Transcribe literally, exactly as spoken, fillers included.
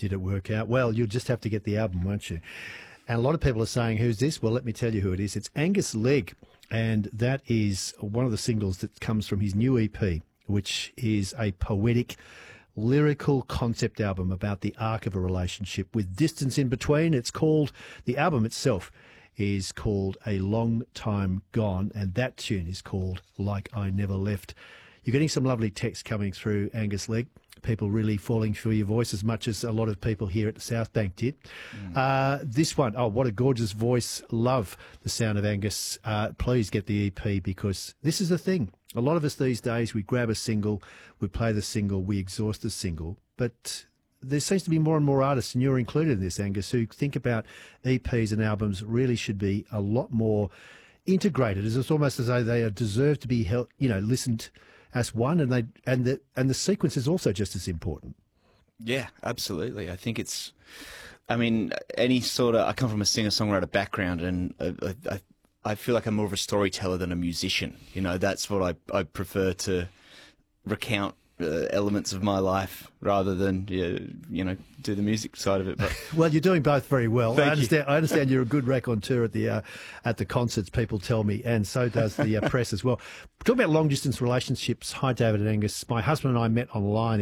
did it work out? Well, you'll just have to get the album, won't you? And a lot of people are saying, who's this? Well, let me tell you who it is. It's Angus Legg, and that is one of the singles that comes from his new E P, which is a poetic, lyrical concept album about the arc of a relationship with distance in between. It's called, the album itself is called A Long Time Gone, and that tune is called Like I Never Left. You're getting some lovely text coming through, Angus Legg. People really falling for your voice as much as a lot of people here at the South Bank did. Mm. Uh, this one, oh, what a gorgeous voice. Love the sound of Angus. Uh, please get the E P, because this is the thing. A lot of us these days, we grab a single, we play the single, we exhaust the single, but there seems to be more and more artists, and you're included in this, Angus, who think about E Ps and albums really should be a lot more integrated. It's almost as though they are deserve to be held, you know, listened as one, and they and the and the sequence is also just as important. Yeah, absolutely. I think it's, I mean, any sort of, I come from a singer-songwriter background, and I, I, I feel like I'm more of a storyteller than a musician. You know, that's what I, I prefer to recount uh, elements of my life rather than, yeah, you know, do the music side of it. But well, you're doing both very well. Thank I understand. you. I understand you're a good raconteur at the uh, at the concerts. People tell me, and so does the uh, press as well. Talk about long distance relationships. Hi, David and Angus. My husband and I met online